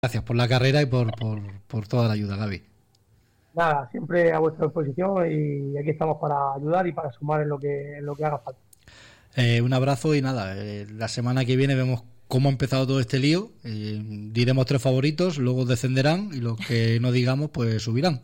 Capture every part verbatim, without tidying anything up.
Gracias por la carrera y por, por, por toda la ayuda, Gaby. Nada, siempre a vuestra disposición y aquí estamos para ayudar y para sumar en lo que, en lo que haga falta. Eh, un abrazo y nada, eh, la semana que viene vemos cómo ha empezado todo este lío. Eh, diremos tres favoritos, luego descenderán y los que no digamos pues subirán.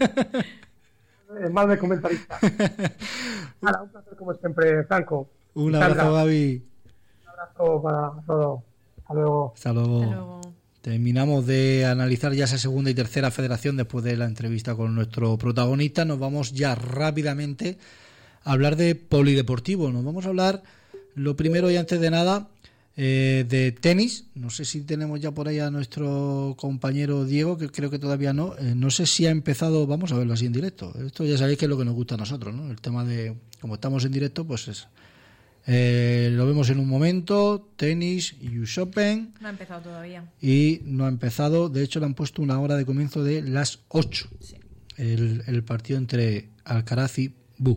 Es más de comentarista. Nada, un placer como siempre, Franco. Un abrazo, Sandra. Gaby. Un abrazo para todos. Hasta luego. Hasta luego. Hasta luego. Terminamos de analizar ya esa segunda y tercera federación después de la entrevista con nuestro protagonista. Nos vamos ya rápidamente a hablar de polideportivo. Nos vamos a hablar, lo primero y antes de nada, eh, de tenis. No sé si tenemos ya por ahí a nuestro compañero Diego, que creo que todavía no. Eh, no sé si ha empezado, vamos a verlo así en directo. Esto ya sabéis que es lo que nos gusta a nosotros, ¿no? El tema de, como estamos en directo, pues es... Eh, lo vemos en un momento. Tenis, U S Open. No ha empezado todavía. Y no ha empezado. De hecho, le han puesto una hora de comienzo de las ocho. Sí. El, el partido entre Alcaraz y Bu.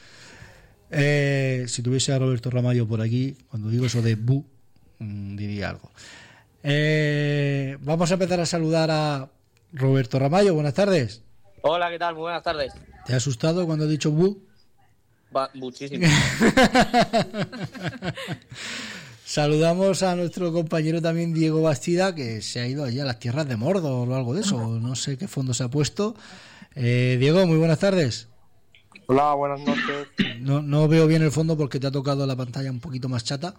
Eh, si tuviese a Roberto Ramallo por aquí, cuando digo eso de Bu, mmm, diría algo. Eh, vamos a empezar a saludar a Roberto Ramallo. Buenas tardes. Hola, ¿qué tal? Muy buenas tardes. ¿Te ha asustado cuando he dicho Bu? Va, muchísimo. Saludamos a nuestro compañero también Diego Bastida, que se ha ido allá a las tierras de Mordor o algo de eso, no sé qué fondo se ha puesto. eh, Diego, muy buenas tardes. Hola, buenas noches. No, no veo bien el fondo porque te ha tocado la pantalla un poquito más chata.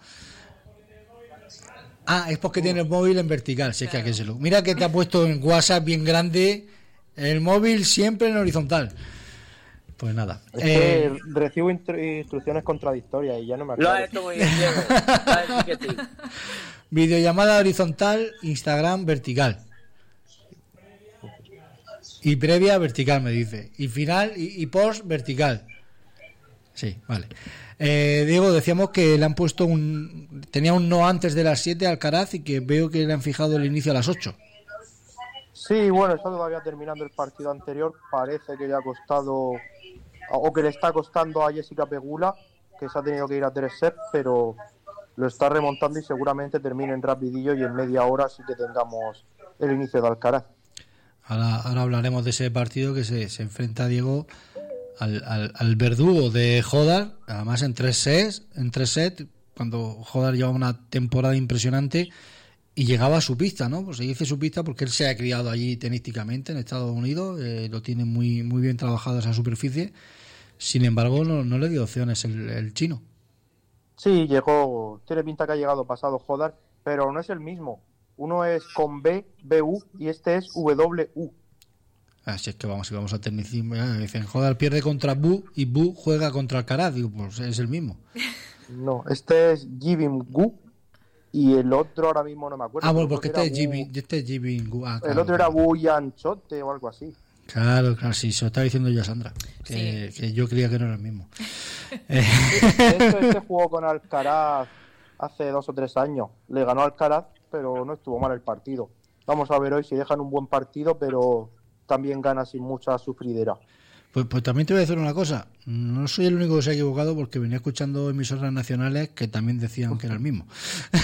Ah, es porque tienes el móvil en vertical, si es que hay que hacerlo. Mira que te ha puesto en WhatsApp bien grande el móvil siempre en horizontal. Pues nada. Es eh, que recibo instru- instrucciones contradictorias y ya no me acuerdo. Lo has hecho muy bien, Diego. Lo has hecho que sí. Videollamada horizontal, Instagram vertical. Y previa vertical, me dice. Y final y, y post vertical. Sí, vale. Eh, Diego, decíamos que le han puesto un... Tenía un no antes de las siete al Alcaraz y que veo que le han fijado el inicio a las ocho. Sí, bueno, está todavía terminando el partido anterior. Parece que le ha costado... o que le está costando a Jessica Pegula, que se ha tenido que ir a tres sets, pero lo está remontando y seguramente terminen rapidillo y en media hora sí que tengamos el inicio de Alcaraz. Ahora, ahora hablaremos de ese partido que se, se enfrenta Diego al, al, al verdugo de Jodar, además en tres sets, en tres sets, cuando Jodar lleva una temporada impresionante y llegaba a su pista, ¿no? Pues se dice su pista porque él se ha criado allí tenísticamente en Estados Unidos, eh, lo tiene muy, muy bien trabajado esa superficie. Sin embargo, no, no le dio opciones el, el chino. Sí, llegó, tiene pinta que ha llegado pasado Jodar, pero no es el mismo. Uno es con B, B U y este es W U. Así es que vamos, si vamos a tecnicismo, ya dicen, Jodar pierde contra Bu y Bu juega contra Alcaraz. Digo, pues es el mismo. No, este es Jibin Gu y el otro ahora mismo no me acuerdo. Ah, bueno, porque este es Wu, Jibin, este es Jibin Gu. Ah, claro, el otro claro. era Wu Yanchote o algo así. Claro, claro, sí, se lo estaba diciendo yo a Sandra, que, Sí. que yo creía que no era el mismo. De hecho, este jugó con Alcaraz hace dos o tres años. Le ganó Alcaraz, pero no estuvo mal el partido. Vamos a ver hoy si dejan un buen partido, pero también gana sin mucha sufridera. Pues, pues también te voy a decir una cosa, no soy el único que se ha equivocado porque venía escuchando emisoras nacionales que también decían que era el mismo.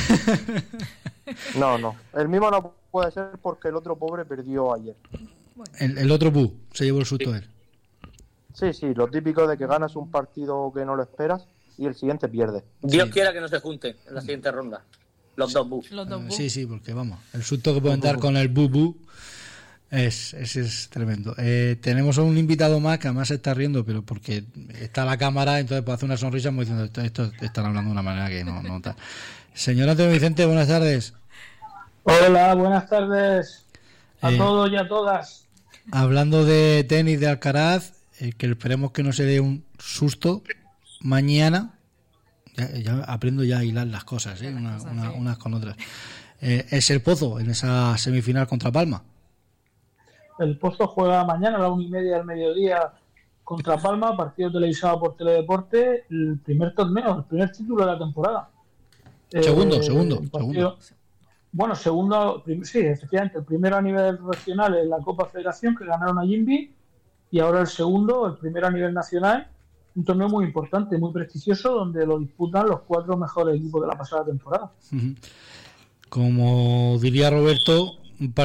No, no. El mismo no puede ser porque el otro pobre perdió ayer. Bueno. El, el otro Bu se llevó el susto él. Sí, sí, lo típico de que ganas un partido que no lo esperas y el siguiente pierde. Dios Sí. quiera que no se junten en la siguiente ronda. Los dos bus. Los dos Eh, bus. sí, sí, porque vamos, el susto que pueden dar con el Bu Bu es, es, es tremendo. Eh, tenemos a un invitado más que además se está riendo, pero porque está la cámara, entonces puede hacer una sonrisa como diciendo, esto, esto están hablando de una manera que no, no tal. Señor Antonio Vicente, buenas tardes. Hola, buenas tardes a Eh, todos y a todas. Hablando de tenis de Alcaraz, eh, que esperemos que no se dé un susto mañana. Ya, ya aprendo ya a hilar las cosas, ¿eh? Una- cosas, una- sí. unas con otras. Eh, es el Pozo en esa semifinal contra Palma. El Pozo juega mañana a la una y media del mediodía contra Palma, partido televisado por Teledeporte, el primer torneo, el primer título de la temporada. Segundo, Eh, segundo, el partido- Bueno, segundo, prim- sí, efectivamente, el primero a nivel regional en la Copa Federación que ganaron a Jimby y ahora el segundo, el primero a nivel nacional, un torneo muy importante, muy prestigioso, donde lo disputan los cuatro mejores equipos de la pasada temporada. Ujú. Como diría Roberto, un par